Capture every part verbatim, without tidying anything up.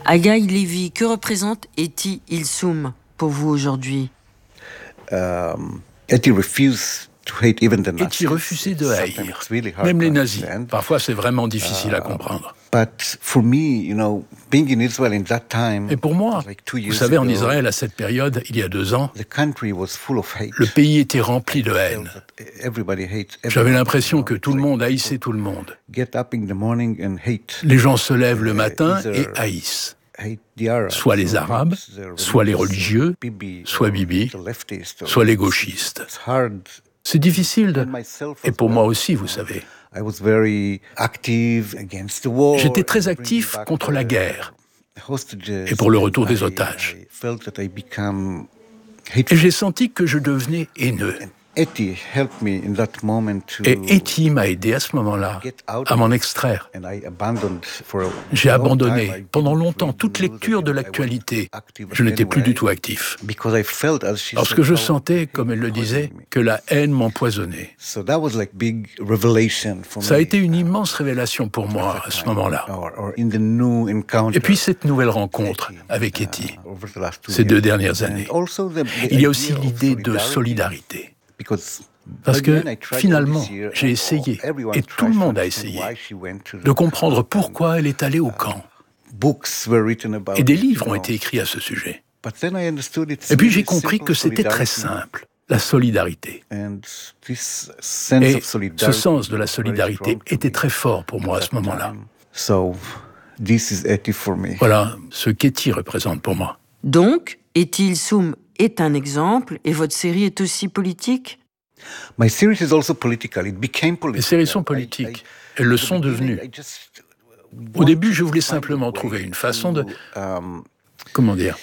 Agaï Lévy, que représente Etty Hillesum pour vous aujourd'hui? Um, Etty refused to hate even the Nazis. Etty refusait de haïr, Sometimes it's really hard même to les nazis. understand. Parfois, c'est vraiment difficile à comprendre. But for me, you know, being in Israel in that time, Et pour moi, like two vous years savez, en ago, Israël, à cette période, il y a deux ans, the country was full of hate. le pays était rempli de haine. Everybody hates everybody. J'avais l'impression que tout le monde haïssait tout le monde. Get up in the morning and hate. Les gens se lèvent le matin et haïssent. Soit les Arabes, soit les religieux, soit Bibi, soit les gauchistes. C'est difficile de... Et pour moi aussi, vous savez. J'étais très actif contre la guerre et pour le retour des otages. Et j'ai senti que je devenais haineux. Et Etty m'a aidé à ce moment-là à m'en extraire. J'ai abandonné pendant longtemps toute lecture de l'actualité. Je n'étais plus du tout actif. Parce que je sentais, comme elle le disait, que la haine m'empoisonnait. Ça a été une immense révélation pour moi à ce moment-là. Et puis cette nouvelle rencontre avec Etty, ces deux dernières années. Il y a aussi l'idée de solidarité. Parce que, finalement, j'ai essayé, et tout le monde a essayé, de comprendre pourquoi elle est allée au camp. Et des livres ont été écrits à ce sujet. Et puis j'ai compris que c'était très simple, la solidarité. Et ce sens de la solidarité était très fort pour moi à ce moment-là. Voilà ce qu'Etty représente pour moi. Donc, Etty Hillesum est un exemple, et votre série est aussi politique? Les séries sont politiques. Elles le sont devenues. Au début, je voulais simplement trouver une façon de... Comment dire?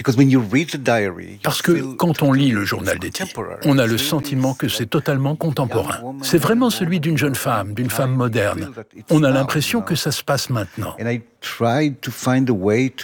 Parce que quand on lit le journal d'Etty, on a le sentiment que c'est totalement contemporain. C'est vraiment celui d'une jeune femme, d'une femme moderne. On a l'impression que ça se passe maintenant.